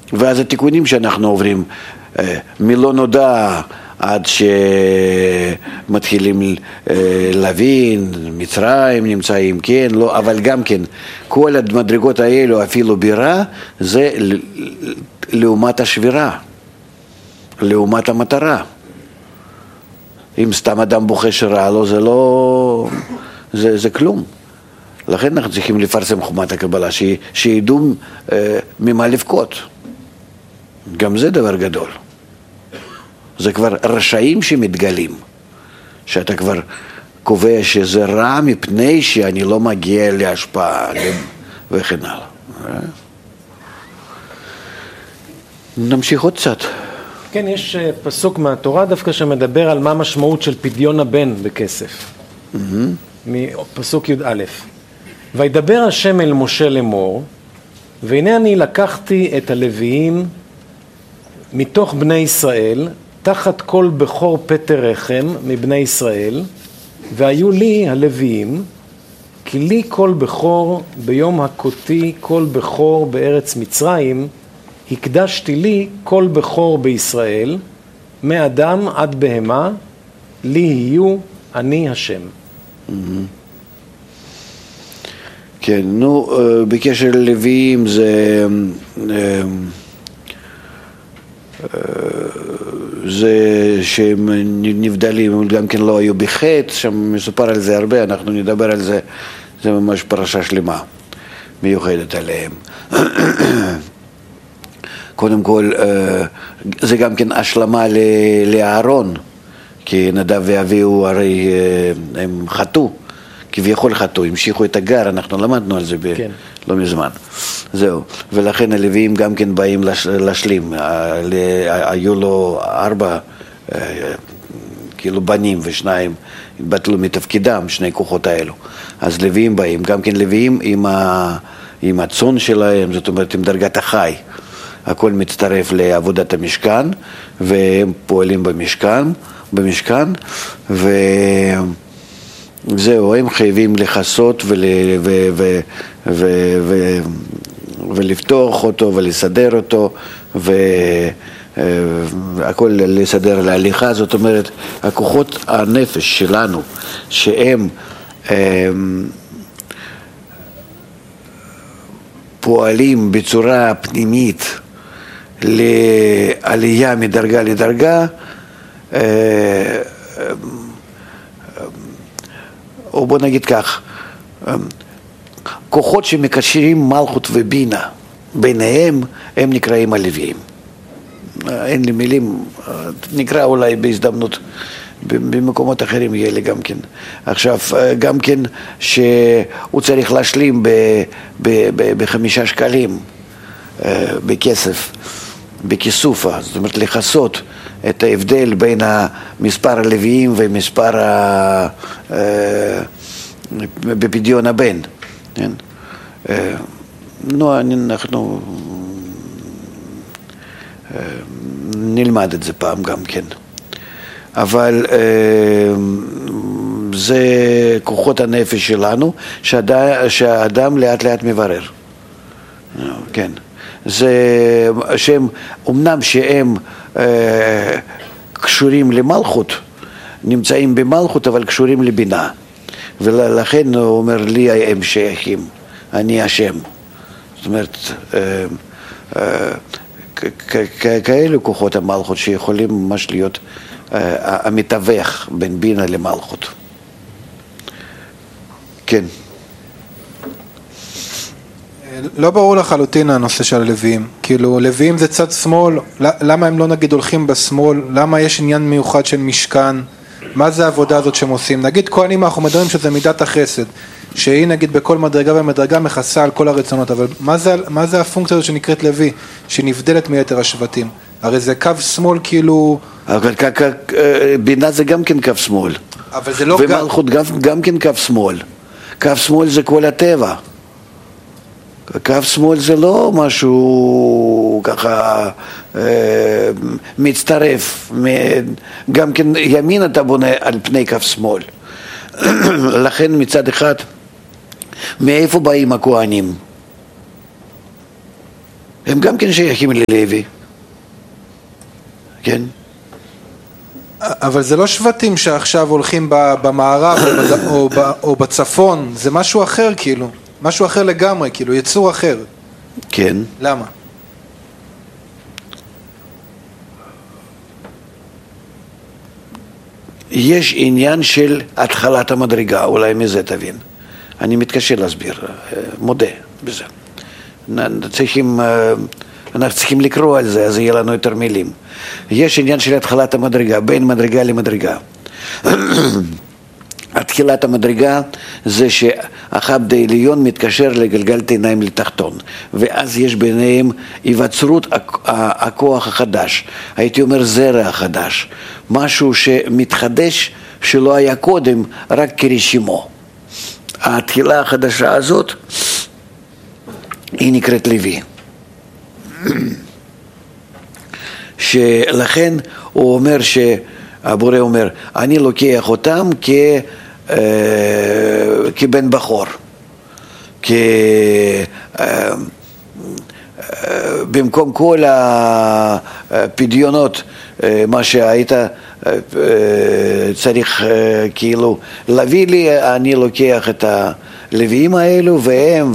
ואז התיקונים שאנחנו עוברים, מלא נודע עד שמתחילים להבין, מצרים נמצאים, כן, לא, אבל גם כן, כל המדרגות האלו, אפילו בירה, זה לעומת השבירה, לעומת המטרה. אם סתם אדם בוכה שרע לו, זה לא, זה כלום. לכן אנחנו צריכים לפרסם חומת הקבלה, שידעו ממה לבכות. גם זה דבר גדול. זה כבר רשעים שמתגלים, שאתה כבר קובע שזה רע מפני שאני לא מגיע להשפעה וכן הלאה. נמשיך עוד קצת. כן, יש פסוק מהתורה דווקא שמדבר על מה המשמעות של פדיון הבן בכסף. מפסוק י"א. וידבר השם אל משה לאמור, והנה אני לקחתי את הלוויים מתוך בני ישראל, תחת כל בכור פטר רחם מבני ישראל, והיו לי הלוויים, כי לי כל בכור ביום הכותי כל בכור בארץ מצרים, הקדשתי לי כל בכור בישראל, מאדם עד בהמה, לי יהיו אני השם. כן, נו, בקשר ללוויים זה שהם נבדלים, גם כן לא היו בחטא, שם מסופר על זה הרבה, אנחנו נדבר על זה, זה ממש פרשה שלמה, מיוחדת עליהם. קודם כל, זה גם כן השלמה לאהרון, כי נדב ואביהו הרי הם חטאו, כביכול חטאו, המשיכו את הגר, אנחנו למדנו על זה כן. לא מזמן. זהו, ולכן הלוויים גם כן באים להשלים, היו לו 4 כאילו בנים ושניים התבטלו מתפקידם, שני כוחות האלו. אז לוויים באים, גם כן לוויים עם הצאן שלהם, זאת אומרת עם דרגת החי. הכל מצטרף לעבודת המשכן, והם פועלים במשכן, וזהו, הם חייבים לחסות ולפתוח אותו ולסדר אותו, והכל לסדר להליכה. זאת אומרת, הכוחות הנפש שלנו, שהם פועלים בצורה פנימית לעלייה מדרגה לדרגה, או בוא נגיד כך, כוחות שמקשרים מלכות ובינה ביניהם, הם נקראים הלוויים. אין לי מילים, נקרא אולי בהזדמנות במקומות אחרים יהיה לי גם כן. עכשיו, גם כן שהוא צריך להשלים ב5 שקלים בכסף, בכיסופה, זאת אומרת לחסות את ההבדל בין מספר הלוויים ומספר בפדיון הבן. כן? נו, אנחנו נלמד את זה פעם גם כן. אבל זה כוחות הנפש שלנו שהאדם לאט לאט מברר. כן. זה שהם, אמנם שהם קשורים למלכות, נמצאים במלכות, אבל קשורים לבינה. ולכן הוא אומר לי הם שייכים, אני השם. זאת אומרת, כאלו כוחות המלכות שיכולים ממש להיות המתווך בין בינה למלכות. כן. לא ברור לחלוטין הנושא של הלוויים. כאילו, לוויים זה צד שמאל, למה הם לא נגיד הולכים בשמאל? למה יש עניין מיוחד של משכן? מה זה העבודה הזאת שהם עושים? נגיד כהנים, אנחנו מדברים שזה מידת החסד, שהיא נגיד בכל מדרגה ומדרגה מכסה על כל הרצונות, אבל מה זה הפונקציה הזאת שנקראת לוי, שנבדלת מיתר השבטים? הרי זה קו שמאל כאילו... אבל בינה זה גם כן קו שמאל. אבל זה לא... ומלכות גם כן קו שמאל. קו שמאל זה כל הטבע. קו שמאל זה לא משהו ככה מצטרף, גם כן ימין אתה בונה על פני קו שמאל. לכן מצד אחד, מאיפה באים הכהנים? הם גם כן שייכים ללוי. כן? אבל זה לא שבטים שעכשיו הולכים במערב או בצפון, זה משהו אחר כאילו, משהו אחר לגמרי, כאילו יצור אחר. כן. למה? יש עניין של התחלת המדרגה, אולי מזה תבין. אני מתקשה להסביר, מודה בזה. אנחנו צריכים לקרוא על זה, אז יהיה לנו יותר מילים. יש עניין של התחלת המדרגה, בין מדרגה למדרגה. התחילת המדרגה זה שהחבד העליון מתקשר לגלגל עיניים לתחתון, ואז יש ביניהם היווצרות הכוח החדש, הייתי אומר זרע החדש, משהו שמתחדש שלא היה קודם, רק כרשימו. התחילה החדשה הזאת היא נקראת לוי. שלכן הוא אומר הבורא אומר, אני לוקח אותם כבן בחור, במקום כל הפדיונות, מה שהיית צריך כאילו להביא לי, אני לוקח את הלוויים האלו והם,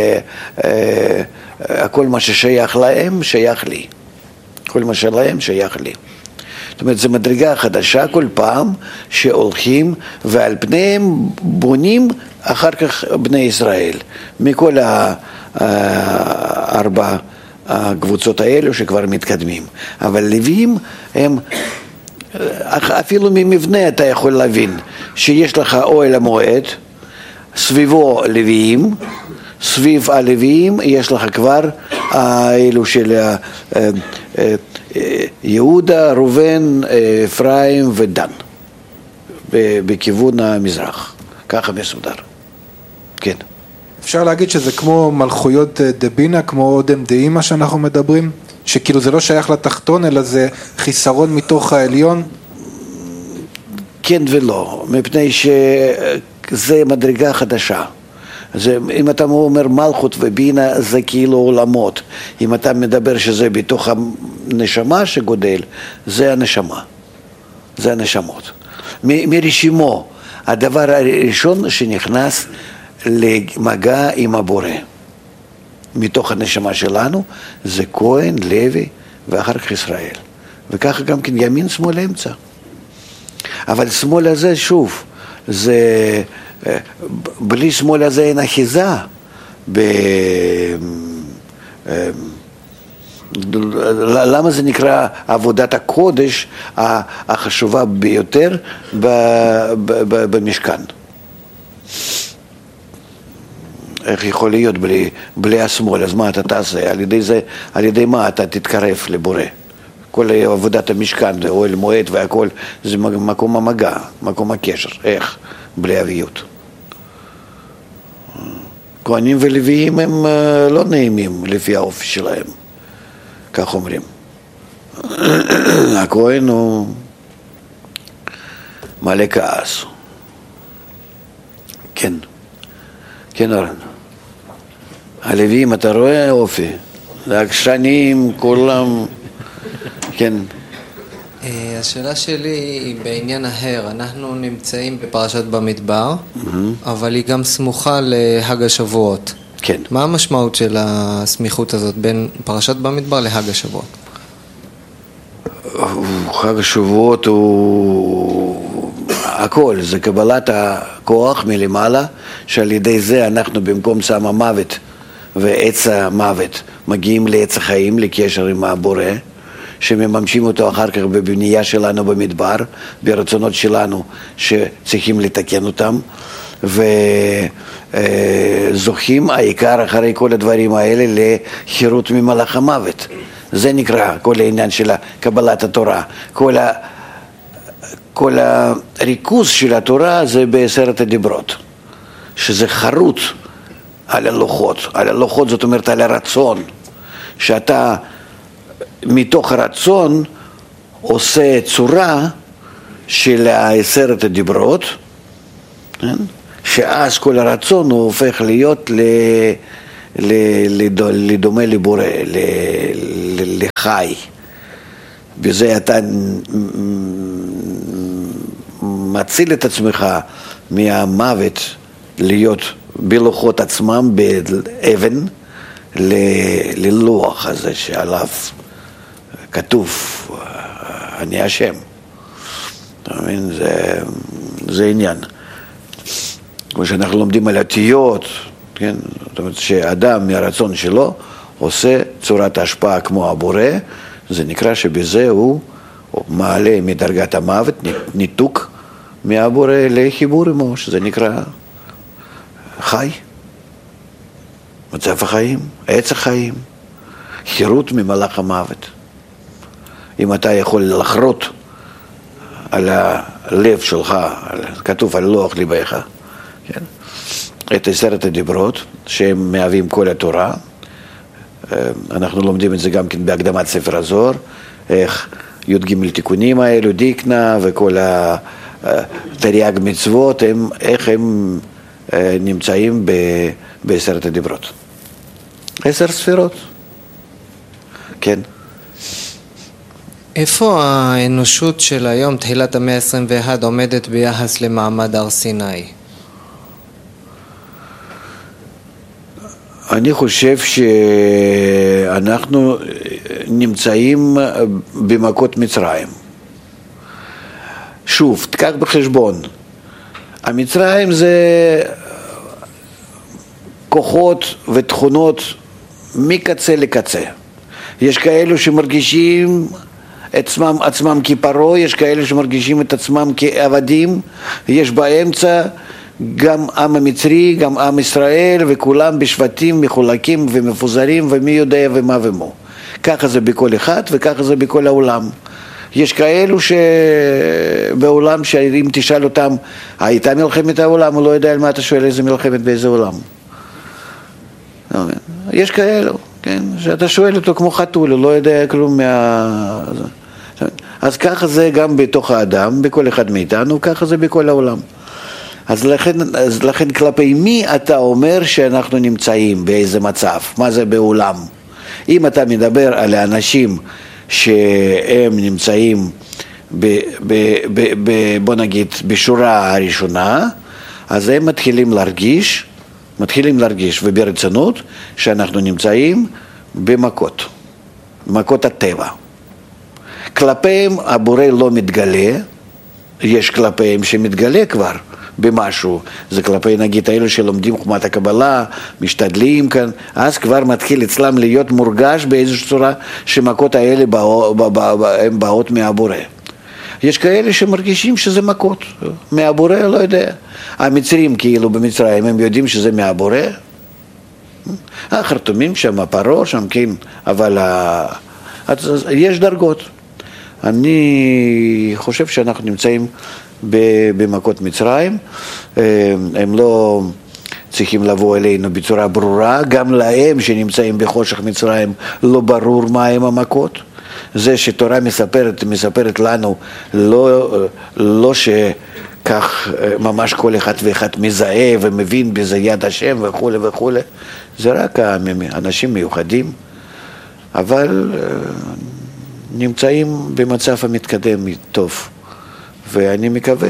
וכל מה ששייך להם שייך לי, כל מה שלהם שייך לי. זאת אומרת, זו מדרגה חדשה כל פעם שהולכים ועל פניהם בונים אחר כך בני ישראל, מכל הארבע הקבוצות האלו שכבר מתקדמים. אבל לוויים הם, אפילו ממבנה אתה יכול להבין, שיש לך אוהל המועד, סביבו לוויים, סביב הלוויים יש לך כבר האלו של יהודה, ראובן, אפרים ודן, בכיוון המזרח, ככה מסודר. כן. אפשר להגיד שזה כמו מלכויות דבינה, כמו אודם דאימא שאנחנו מדברים, שכאילו זה לא שייך לתחתון, אלא זה חיסרון מתוך העליון? כן ולא, מפני שזה מדרגה חדשה. זה, אם אתה אומר מלכות ובינה זה כאילו עולמות, אם אתה מדבר שזה בתוך הנשמה שגודל, זה הנשמה, זה הנשמות. מרשימו, הדבר הראשון שנכנס למגע עם הבורא, מתוך הנשמה שלנו, זה כהן, לוי ואחר כך ישראל, וככה גם כן ימין שמאל אמצע. אבל שמאל הזה שוב, זה בלי שמאל הזה אין אחיזה למה זה נקרא עבודת הקודש החשובה ביותר במשכן? איך יכול להיות בלי השמאל? אז מה אתה תעשה? על ידי מה אתה תתקרב לבורא? כל עבודת המשכן, אוהל מועד והכל, זה מקום המגע, מקום הקשר. איך? בלי אביות. כהנים ולוויים הם לא נעימים לפי האופי שלהם, כך אומרים. הכהן הוא מלא כעס. כן. כן, אורן. הלוויים, אתה רואה אופי? העקשנים, כולם... כן. השאלה שלי היא בעניין ההר. אנחנו נמצאים בפרשת במדבר, אבל היא גם סמוכה להג השבועות. כן. מה המשמעות של הסמיכות הזאת בין פרשת במדבר להג השבועות? חג השבועות הוא הכל, זה קבלת הכוח מלמעלה, שעל ידי זה אנחנו במקום סם המוות ועץ המוות מגיעים לעץ החיים, לקשר עם הבורא, שמממשים אותו אחר כך בבנייה שלנו במדבר, ברצונות שלנו שצריכים לתקן אותם, וזוכים העיקר אחרי כל הדברים האלה לחירות ממלאך המוות. זה נקרא כל העניין של קבלת התורה. כל הריכוז של התורה זה בעשרת הדיברות, שזה חרוט על הלוחות. על הלוחות זאת אומרת על הרצון, שאתה מתוך הרצון עושה צורה של עשרת הדיברות, שאז כל הרצון הוא הופך להיות לדומה לבורא, לחי. בזה אתה מציל את עצמך מהמוות להיות בלוחות עצמם באבן ללוח הזה שעליו כתוב אני השם. אתה מבין? זה עניין. כמו שאנחנו לומדים על אותיות, כן? זאת אומרת שאדם מהרצון שלו עושה צורת השפעה כמו הבורא, זה נקרא שבזה הוא מעלה מדרגת המוות, ניתוק מהבורא לחיבור עמו, שזה נקרא חי, מצב החיים, עץ החיים, חירות ממלאך המוות. אם אתה יכול לחרות על הלב שלך, כתוב על לוח ליבך, כן? את 10 הדיברות שהם מהווים כל התורה, אנחנו לומדים את זה גם כן בהקדמת ספר הזוהר, איך י"ג תיקונים האלו, דיקנה וכל תרי"ג מצוות, איך הם נמצאים ב10 הדיברות. 10 ספירות. כן. איפה האנושות של היום, תחילת המאה ה-21, עומדת ביחס למעמד הר סיני? אני חושב שאנחנו נמצאים במכות מצרים. שוב, תקח בחשבון, המצרים זה כוחות ותכונות מקצה לקצה. יש כאלו שמרגישים עצמם כפרעה, יש כאלו שמרגישים את עצמם כעבדים, יש באמצע גם עם המצרי, גם עם ישראל, וכולם בשבטים מחולקים ומפוזרים ומי יודע ומה ומו. ככה זה בכל אחד וככה זה בכל העולם. יש כאלו שבעולם שאם תשאל אותם, הייתה מלחמת העולם, הוא לא יודע על מה אתה שואל איזה מלחמת באיזה עולם. יש כאלו, כן, שאתה שואל אותו כמו חתול, הוא לא יודע כלום אז ככה זה גם בתוך האדם, בכל אחד מאיתנו, ככה זה בכל העולם. אז לכן כלפי מי אתה אומר שאנחנו נמצאים, באיזה מצב, מה זה בעולם? אם אתה מדבר על האנשים שהם נמצאים בוא נגיד בשורה הראשונה, אז הם מתחילים להרגיש וברצינות שאנחנו נמצאים במכות, מכות הטבע. כלפיהם הבורא לא מתגלה, יש כלפיהם שמתגלה כבר במשהו, זה כלפי נגיד האלו שלומדים חוכמת הקבלה, משתדלים כאן, אז כבר מתחיל אצלם להיות מורגש באיזושהי צורה שמכות האלה הן באות מהבורא. יש כאלה שמרגישים שזה מכות, מהבורא לא יודע. המצרים כאילו במצרים הם יודעים שזה מהבורא, החרטומים שם, פרעה שם כן, אבל יש דרגות. אני חושב שאנחנו נמצאים במכות מצרים, הם לא צריכים לבוא אלינו בצורה ברורה, גם להם שנמצאים בחושך מצרים לא ברור מה הם המכות. זה שתורה מספרת לנו, לא שכך ממש כל אחד ואחד מזהה ומבין בזה יד השם וכו' וכו', זה רק אנשים מיוחדים, אבל נמצאים במצב המתקדם טוב. ואני מקווה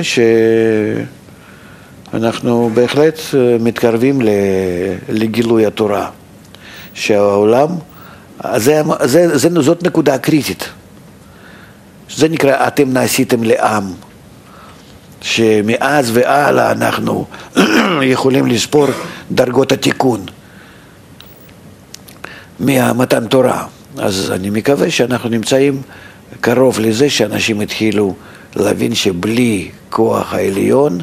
שאנחנו בהחלט מתקרבים לגילוי התורה, שהעולם, זאת נקודה קריטית. זה נקרא, אתם נעשיתם לעם, שמאז והלאה אנחנו יכולים לספור דרגות התיקון מהמתן תורה. אז אני מקווה שאנחנו נמצאים קרוב לזה שאנשים התחילו להבין שבלי כוח העליון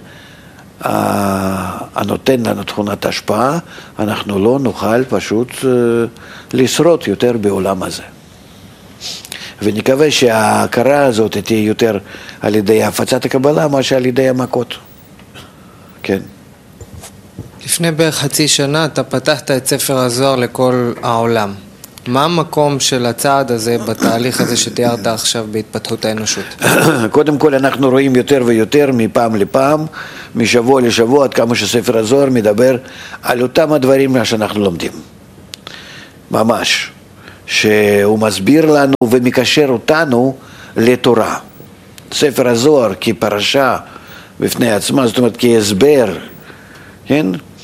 הנותן לנו תכונת השפעה, אנחנו לא נוכל פשוט לשרוד יותר בעולם הזה. ונקווה שההכרה הזאת תהיה יותר על ידי הפצת הקבלה מאשר על ידי המכות. כן. לפני בערך חצי שנה אתה פתחת את ספר הזוהר לכל העולם. מה המקום של הצעד הזה בתהליך הזה שתיארת עכשיו בהתפתחות האנושות? קודם כל אנחנו רואים יותר ויותר מפעם לפעם, משבוע לשבוע, עד כמה שספר הזוהר מדבר על אותם הדברים שאנחנו לומדים. ממש, שהוא מסביר לנו ומקשר אותנו לתורה. ספר הזוהר כפרשה בפני עצמה, זאת אומרת כהסבר, כן?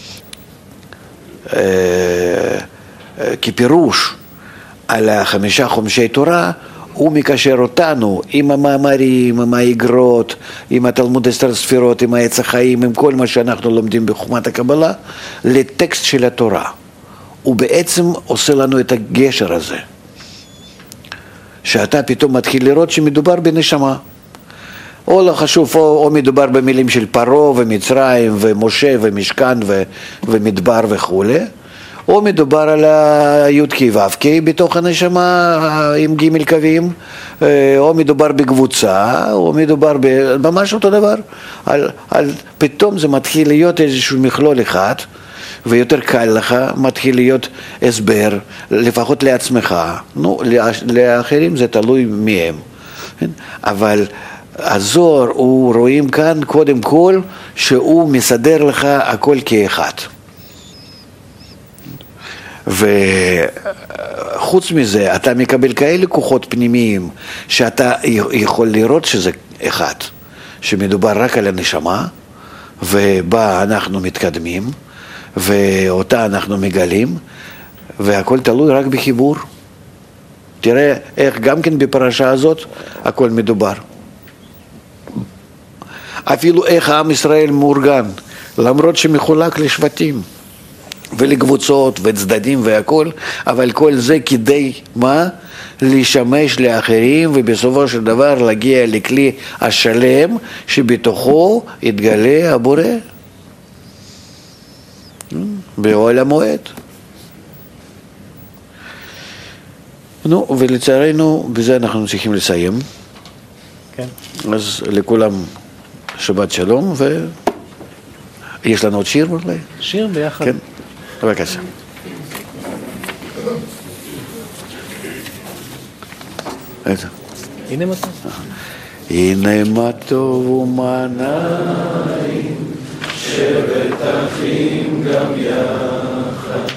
כפירוש על 5 חומשי תורה, הוא מקשר אותנו עם המאמרים, עם האגרות, עם התלמוד עשר ספירות, עם העץ החיים, עם כל מה שאנחנו לומדים בחוכמת הקבלה, לטקסט של התורה. הוא בעצם עושה לנו את הגשר הזה, שאתה פתאום מתחיל לראות שמדובר בנשמה. או לא חשוב, או מדובר במילים של פרעה ומצרים ומשה ומשכן ומדבר וכו', או מדובר על הי"ק ו"ק בתוך הנשמה עם ג' קווים, או מדובר בקבוצה, או מדובר ממש אותו דבר. פתאום זה מתחיל להיות איזשהו מכלול אחד, ויותר קל לך, מתחיל להיות הסבר, לפחות לעצמך. נו, לאחרים זה תלוי מי הם. אבל הזוהר, הוא רואים כאן קודם כל שהוא מסדר לך הכל כאחד. וחוץ מזה אתה מקבל כאלה כוחות פנימיים שאתה יכול לראות שזה אחד, שמדובר רק על הנשמה ובה אנחנו מתקדמים ואותה אנחנו מגלים, והכל תלוי רק בחיבור. תראה איך גם כן בפרשה הזאת הכל מדובר. אפילו איך העם ישראל מאורגן, למרות שמחולק לשבטים ולקבוצות וצדדים והכל, אבל כל זה כדי מה? לשמש לאחרים, ובסופו של דבר להגיע לכלי השלם שבתוכו יתגלה הבורא באוהל המועד. נו, ולצערנו בזה אנחנו צריכים לסיים. כן. אז לכולם שבת שלום, ויש לנו עוד שיר אולי? שיר ביחד. כן, בבקשה. איזה? הנה מה טוב. הנה מה טוב ומה נעים, שבת אחים גם יחד.